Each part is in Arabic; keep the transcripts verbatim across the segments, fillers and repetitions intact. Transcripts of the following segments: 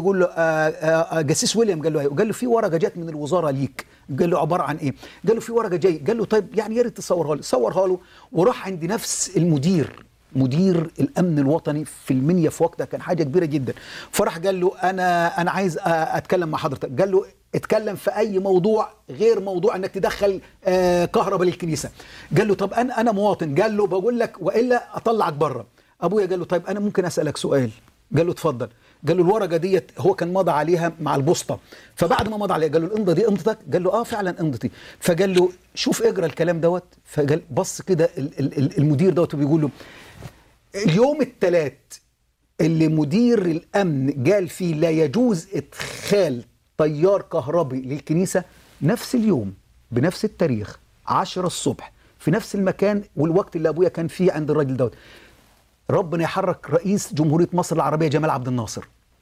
بيقول له آآ آآ جاسيس ويليام، قال له ايه؟ قال له في ورقه جت من الوزاره ليك. قال له عباره عن ايه؟ قال له في ورقه جاي. قال له طيب يعني يا ريت تصورها لي. صورها له وراح عند نفس المدير، مدير الامن الوطني في المنيا في وقتها، كان حاجه كبيره جدا. فراح قال له انا انا عايز اتكلم مع حضرتك. قال له اتكلم في اي موضوع غير موضوع انك تدخل آه كهرباء للكنيسه. قال له طب انا انا مواطن. قال له بقول لك والا اطلعك بره. ابويا قال له طيب انا ممكن اسالك سؤال؟ قال له اتفضل. قال له الورقه ديت هو كان مضى عليها مع البوسطه، فبعد ما مضى عليها قال له الامضه دي امضتك؟ قال له اه فعلا امضتي. فقال له شوف اقرا الكلام دوت. فقال بص كده المدير دوت وبيقول له اليوم الثلاث اللي مدير الامن قال فيه لا يجوز ادخال تيار كهربي للكنيسه، نفس اليوم بنفس التاريخ عشرة الصبح في نفس المكان والوقت اللي ابويا كان فيه عند الراجل دوت، ربنا يحرك رئيس جمهوريه مصر العربيه جمال عبد الناصر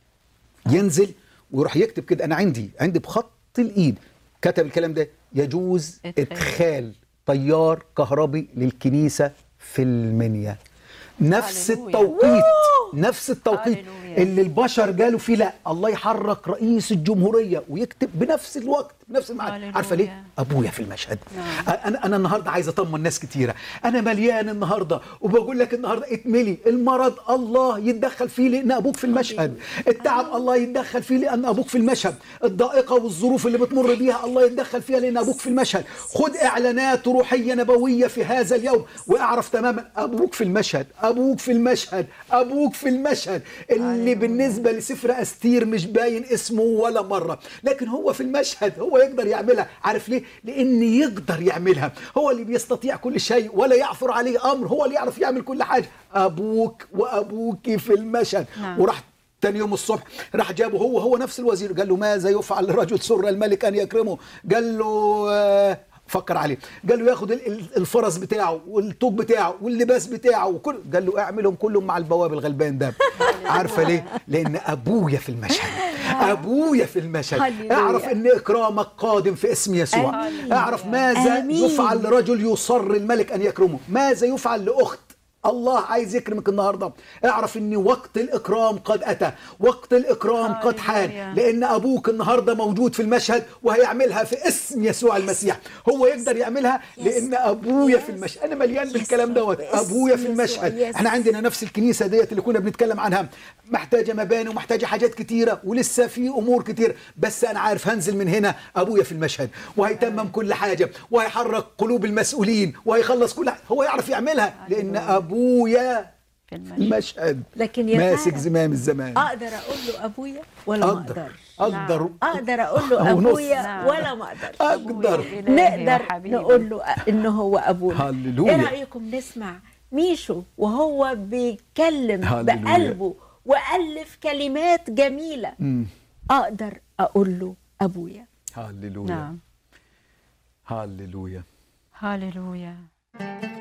ينزل ويروح يكتب كده. انا عندي عندي بخط الايد كتب الكلام ده: يجوز ادخال تيار كهربي للكنيسه في المنيا. نفس التوقيت نفس التوقيت اللي البشر قالوا فيه لا، الله يحرك رئيس الجمهوريه ويكتب بنفس الوقت بنفس الميعاد. عارفه ليه؟ ابويا في المشهد. انا انا النهارده عايز اطمن ناس كتيره. انا مليان النهارده وبقول لك النهارده اتملي. المرض الله يتدخل فيه لان ابوك في المشهد. التعب الله يتدخل فيه لان ابوك في المشهد. الضائقه والظروف اللي بتمر بيها الله يتدخل فيها لان ابوك في المشهد. خد اعلانات روحيه نبويه في هذا اليوم واعرف تماما ابوك في المشهد، ابوك في المشهد، ابوك في المشهد. اللي بالنسبه لسفر استير مش باين اسمه ولا مره، لكن هو في المشهد. هو يقدر يعملها. عارف ليه؟ لان يقدر يعملها. هو اللي بيستطيع كل شيء ولا يعثر عليه امر. هو اللي يعرف يعمل كل حاجه. ابوك وابوك في المشهد. نعم. وراح تاني يوم الصبح راح جابه هو هو نفس الوزير. قال له ماذا يفعل لرجل سر الملك ان يكرمه؟ قال له آه فكر عليه. قال له ياخد الفرس بتاعه والطوب بتاعه واللباس بتاعه وكل. قال له اعملهم كلهم مع البواب الغلبان ده. عارفه ليه؟ لان ابويا في المشهد. ابويا في المشهد. اعرف ان اكرامك قادم في اسم يسوع. اعرف ماذا يفعل لرجل يصر الملك ان يكرمه، ماذا يفعل لاخت الله عايز يكرمك النهارده. اعرف ان وقت الاكرام قد اتى، وقت الاكرام قد حان، لان ابوك النهارده موجود في المشهد وهيعملها في اسم يسوع المسيح. هو يقدر يعملها لان ابويا في المشهد. انا مليان بالكلام دوت. ابويا في المشهد. احنا عندنا نفس الكنيسه ديت اللي كنا بنتكلم عنها، محتاجه مباني ومحتاجه حاجات كتيره ولسه في امور كتير، بس انا عارف هنزل من هنا ابويا في المشهد وهيتمم كل حاجه وهيحرك قلوب المسؤولين وهيخلص كل حاجة. هو يعرف يعملها لان ابويا في المشهد. لكن ماسك زمام الزمان. اقدر اقول له ابويا ولا ما اقدر؟ اقدر نعم. اقدر اقول له ابويا نعم. ولا ما اقدر؟ اقدر. نقدر نقول له انه هو ابونا. هللويا. ايه رايكم نسمع ميشو وهو بيتكلم بقلبه والف كلمات جميله. م. اقدر اقول له ابويا. هللويا. نعم. هللويا. هللويا.